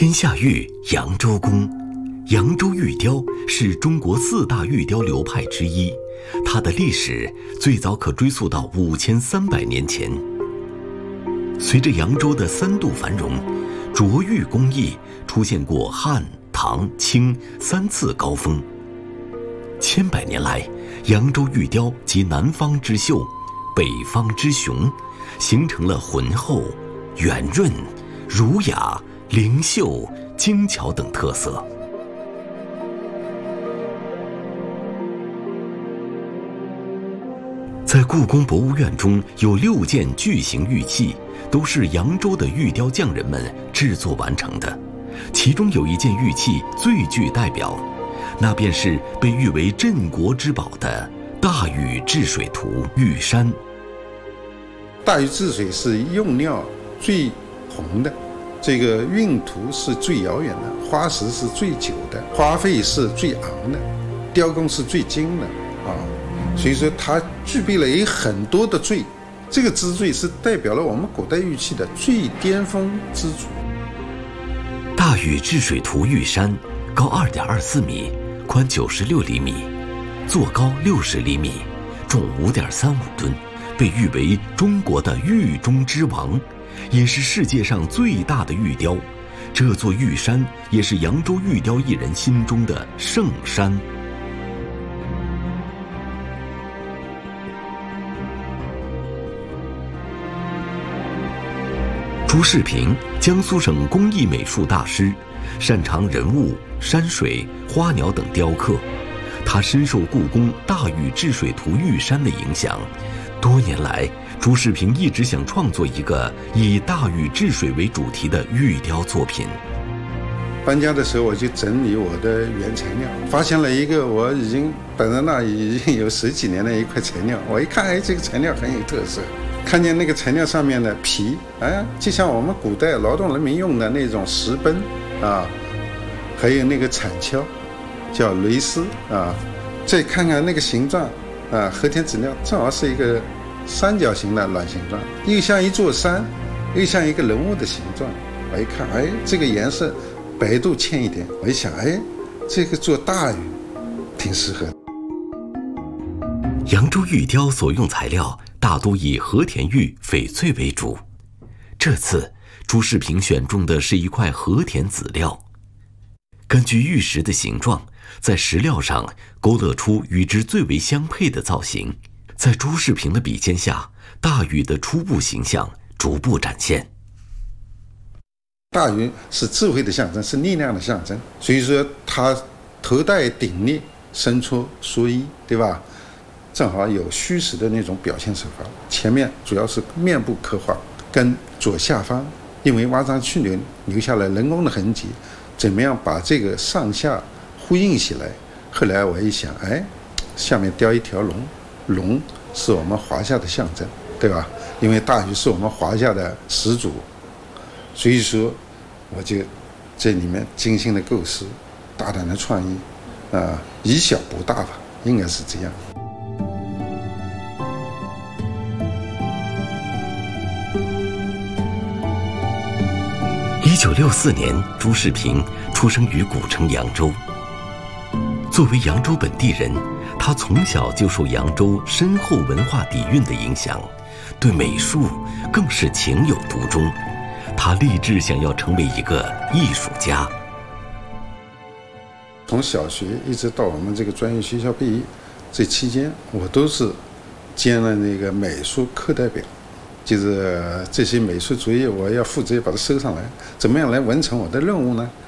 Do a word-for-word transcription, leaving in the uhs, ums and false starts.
天下玉扬州宫，扬州玉雕是中国四大玉雕流派之一，它的历史最早可追溯到五千三百年前。随着扬州的三度繁荣，琢玉工艺出现过汉、唐、清三次高峰。千百年来，扬州玉雕集南方之秀、北方之雄，形成了浑厚、圆润、儒雅、灵秀、精巧等特色。在故宫博物院中有六件巨型玉器，都是扬州的玉雕匠人们制作完成的。其中有一件玉器最具代表，那便是被誉为镇国之宝的大禹治水图玉山。 大禹治水是用料最红的，这个运途是最遥远的，花时是最久的，花费是最昂的，雕工是最精的啊。所以说它具备了有很多的坠，这个之坠是代表了我们古代玉器的最巅峰之处。 大禹治水图玉山高 二点二四米，宽九十六厘米，座高六十厘米，重 五点三五吨，被誉为中国的玉中之王，也是世界上最大的玉雕。这座玉山也是扬州玉雕艺人心中的圣山。朱世平，江苏省工艺美术大师，擅长人物、山水、花鸟等雕刻。他深受故宫大禹治水图玉山的影响，多年来，朱世平一直想创作一个以大禹治水为主题的玉雕作品。 搬家的时候，我就整理我的原材料，发现了一个我已经摆在那已经有十几年的一块材料。我一看，哎，这个材料很有特色。看见那个材料上面的皮，哎，就像我们古代劳动人民用的那种石崩啊，还有那个铲锹，叫雷丝啊。再看看那个形状啊，和田纸料正好是一个三角形的卵形状，又像一座山，又像一个人物的形状。我一看，哎，这个颜色白度浅一点，我一想，哎，这个做大禹挺适合的。 扬州玉雕所用材料大多以和田玉、翡翠为主。这次朱世平选中的是一块和田籽料，根据玉石的形状，在石料上勾勒出与之最为相配的造型。在朱世平的笔尖下，大禹的初步形象逐步展现。 大禹是智慧的象征，是力量的象征，所以说他头戴顶笠，身出蓑衣，对吧？正好有虚实的那种表现手法。前面主要是面部刻画，跟左下方因为挖上去留留下了人工的痕迹，怎么样把这个上下呼应起来？后来我一想，哎，下面雕一条龙，龙是我们华夏的象征，对吧？因为大禹是我们华夏的始祖，所以说我就这里面精心的构思，大胆的创意，啊、呃，以小博大吧，应该是这样。 一九六四年，朱世平出生于古城扬州。作为扬州本地人，他从小就受扬州深厚文化底蕴的影响，对美术更是情有独钟。他立志想要成为一个艺术家。 从小学一直到我们这个专业学校毕业，这期间我都是兼了那个美术课代表。就是这些美术作业，我要负责把它收上来。怎么样来完成我的任务呢？